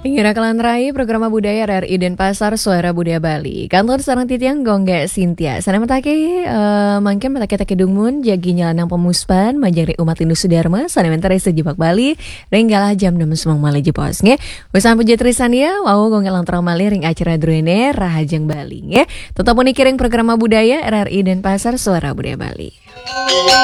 Ingira Kelanrai, Programa Budaya RRI Denpasar, Suara Budaya Bali. Kantor Sarang Titiang Gongga Sintia. Sana matake, mangken matake take dungmun, jagi nyalanang pemuspan, majang umat Lindu Sudarma, sana mentari sejebak Bali, renggalah jam 6 semang mali jepos, nge. Usaha pujatrisania, wau gongga lantrang mali ring acara drone Rahajang Bali, nge. Tetap unikiring Programa Budaya RRI Denpasar, Suara Budaya Bali.